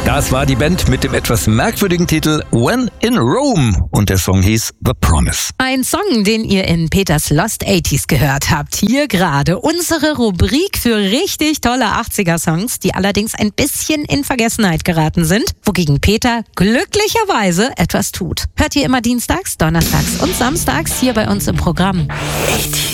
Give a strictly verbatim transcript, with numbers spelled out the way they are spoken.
Das war die Band mit dem etwas merkwürdigen Titel When in Rome und der Song hieß The Promise. Ein Song, den ihr in Peters Lost achtziger gehört habt. Hier gerade unsere Rubrik für richtig tolle achtziger-Songs, die allerdings ein bisschen in Vergessenheit geraten sind, wogegen Peter glücklicherweise etwas tut. Hört ihr immer dienstags, donnerstags und samstags hier bei uns im Programm. achtzig